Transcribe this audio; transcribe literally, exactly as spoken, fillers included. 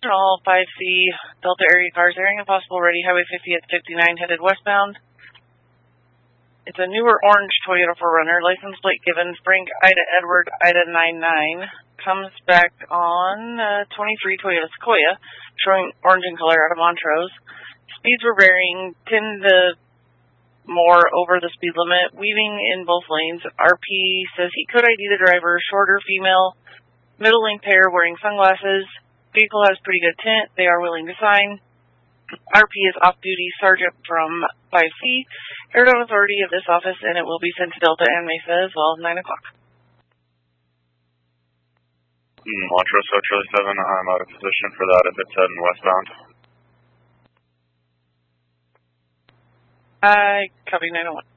All five C Delta area cars airing if possible, ready Highway fifty at fifty-nine headed westbound. It's a newer orange Toyota four runner, license plate given, Frank Ida Edward Ida nine nine. Comes back on uh, twenty-three Toyota Sequoia, showing orange in color out of Montrose. Speeds were varying ten to more over the speed limit, weaving in both lanes. R P says he could I D the driver, shorter female, middle length hair, wearing sunglasses. Vehicle has pretty good tint. They are willing to sign. R P is off-duty sergeant from five C, Arizona Authority of this office, and it will be sent to Delta and Mesa as well, nine o'clock. Montrose, so Charlie seven, I'm out of position for that if it's heading westbound. I copy nine oh one.